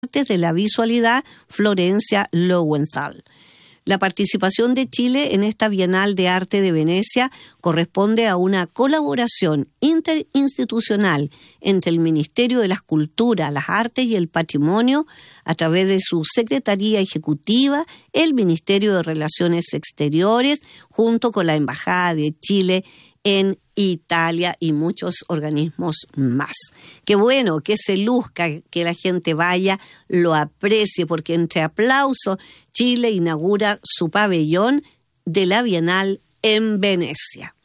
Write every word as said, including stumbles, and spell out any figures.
Artes de la Visualidad, Florencia Lowenthal. La participación de Chile en esta Bienal de Arte de Venecia corresponde a una colaboración interinstitucional entre el Ministerio de las Culturas, las Artes y el Patrimonio, a través de su Secretaría Ejecutiva, el Ministerio de Relaciones Exteriores, junto con la Embajada de Chile en Italia y muchos organismos más. Qué bueno que se luzca, que la gente vaya, lo aprecie, porque entre aplausos Chile inaugura su pabellón de la Bienal en Venecia.